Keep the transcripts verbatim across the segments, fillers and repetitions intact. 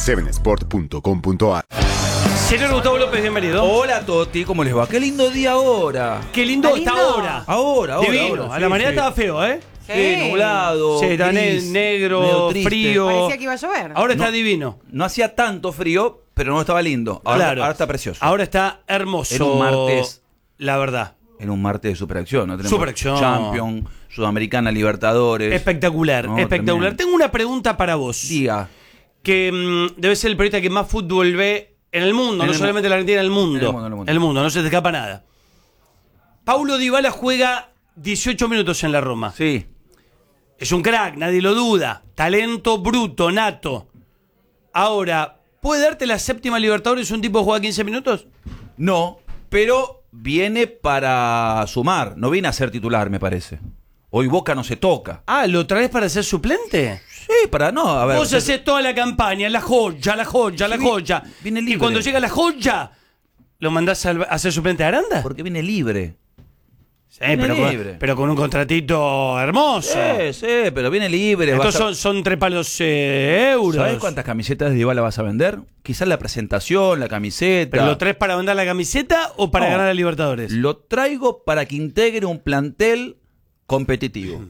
seven sport punto com punto a r. Señor Gustavo López, bienvenido. Hola Toti, ¿cómo les va? Qué lindo día ahora. Qué lindo está lindo? ahora. Ahora, ahora. Divino. ahora, A sí, la mañana sí. estaba feo, ¿eh? Sí. Sí, nublado. Sí, está ne- gris, negro, medio triste. frío. Parecía que iba a llover. Ahora está No. divino. No hacía tanto frío, pero no estaba lindo. Ahora, Claro. ahora está precioso. Ahora está hermoso. Era un martes. La verdad. En un martes de superacción, ¿no? Tenemos Superacción. Champions, Sudamericana, Libertadores. Espectacular, No, espectacular. tremendo. Tengo una pregunta para vos. Diga. Que mm, debe ser el periodista que más fútbol ve en el mundo, En no el solamente en la Argentina, en el mundo. En el mundo, en el mundo. El mundo, no se te escapa nada. Paulo Dybala juega dieciocho minutos en la Roma. Sí. Es un crack, nadie lo duda. Talento bruto, nato. Ahora, ¿puede darte la séptima Libertadores un tipo que juega quince minutos? No, pero viene para sumar. No viene a ser titular, me parece. Hoy Boca no se toca. Ah, ¿lo traes para ser suplente? Sí, para no, a ver. Vos hacés toda la campaña, la joya, la joya, la Sí, joya. viene Y libre. cuando llega la joya, ¿lo mandás al- a ser suplente de Aranda? Porque viene libre. Sí, pero libre. con, pero con un contratito hermoso. Sí, sí, pero viene libre. Entonces vas a- son, son tres palos eh, euros. ¿Sabés cuántas camisetas de Dybala vas a vender? Quizás la presentación, la camiseta. ¿Pero lo traes para vender la camiseta o para No. ganar a Libertadores? Lo traigo para que integre un plantel competitivo.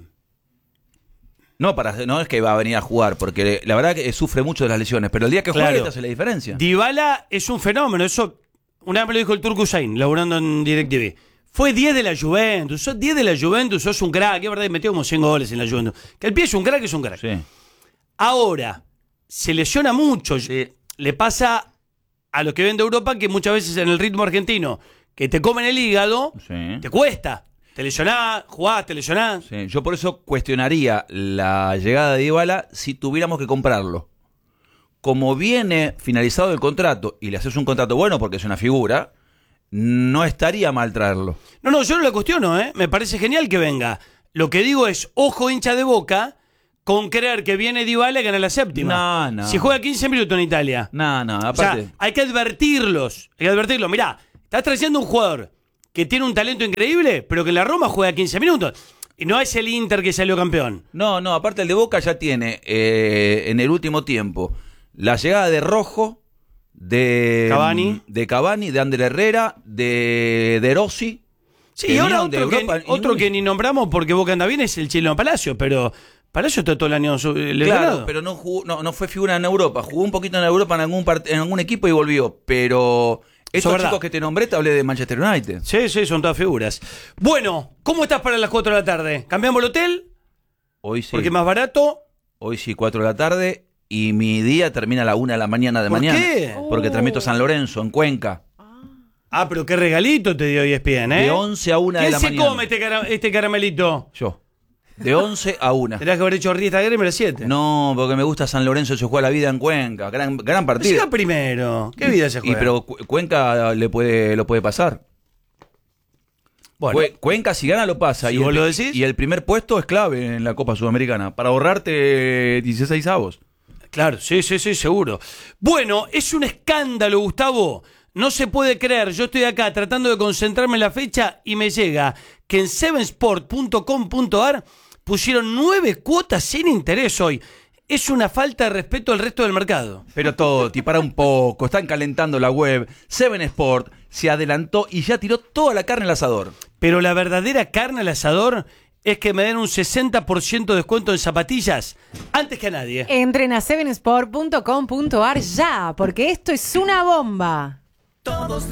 No, para, no es que va a venir a jugar, porque la verdad que sufre mucho de las lesiones, pero el día que Claro. juegue te hace la diferencia. Dybala es un fenómeno. Eso una vez me lo dijo el Turco Hussein, laburando en DirecTV. Fue diez de la Juventus, sos diez de la Juventus, sos un crack. Es verdad que metió como cien goles en la Juventus. Que el pie es un crack, es un crack. Sí. Ahora, se lesiona mucho. Sí. Le pasa a los que ven de Europa que muchas veces en el ritmo argentino, que te comen el hígado, Sí. te cuesta. Te lesionás, jugás, te lesionás. Sí, yo por eso cuestionaría la llegada de Dybala si tuviéramos que comprarlo. Como viene finalizado el contrato y le haces un contrato bueno porque es una figura, no estaría mal traerlo. No, no, yo no la cuestiono, ¿eh? Me parece genial que venga. Lo que digo es, ojo hincha de Boca, con creer que viene Dybala y gana la séptima. No, no. Si juega quince minutos en Italia. No, no, O aparte. sea, hay que advertirlos. Hay que advertirlos. Mirá, estás trayendo un jugador que tiene un talento increíble, pero que en la Roma juega quince minutos. Y no es el Inter que salió campeón. No, no, aparte el de Boca ya tiene eh, en el último tiempo la llegada de Rojo, de Cavani. de Cavani, de Ander Herrera, de, de Rossi. Sí, que y ahora vinieron de otro, que, Europa y otro no- que ni nombramos porque Boca anda bien es el chileno Palacio, pero Palacio está todo el año su- lesionado. Claro, pero no jugó, no, no fue figura en Europa. Jugó un poquito en Europa en algún part- en algún equipo y volvió. Pero estos verdad. chicos que te nombré te hablé de Manchester United. Sí, sí, son todas figuras. Bueno, ¿cómo estás para las cuatro de la tarde? ¿Cambiamos el hotel? Hoy sí. Porque es más barato. Hoy sí, cuatro de la tarde. Y mi día termina a la una de la mañana de ¿Por mañana. qué? Porque transmito San Lorenzo, en Cuenca. Ah, pero qué regalito te dio E S P N, ¿eh? De once a una de ¿Quién la se mañana. come este, cara- este caramelito? Yo. De once a una. Tendrás que haber hecho Riesta Gremio a las siete. No, porque me gusta San Lorenzo, se juega la vida en Cuenca. Gran, gran partido. Siga primero. ¿Qué vida se Y juega? pero Cu- Cuenca le puede, lo puede pasar. bueno, Cue- Cuenca si gana lo pasa. Si y, vos el, lo decís. y el primer puesto es clave en la Copa Sudamericana. Para ahorrarte dieciséis avos. claro, sí, sí, sí, seguro. Bueno, es un escándalo, Gustavo. No se puede creer. Yo estoy acá tratando de concentrarme en la fecha y me llega que en seven sport punto com punto a r pusieron nueve cuotas sin interés hoy. Es una falta de respeto al resto del mercado. Pero Toti, para un poco. Están calentando la web. Seven Sport se adelantó y ya tiró toda la carne al asador. Pero la verdadera carne al asador es que me den un sesenta por ciento de descuento en zapatillas antes que a nadie. Entren a seven sport punto com punto a r ya, porque esto es una bomba. Todos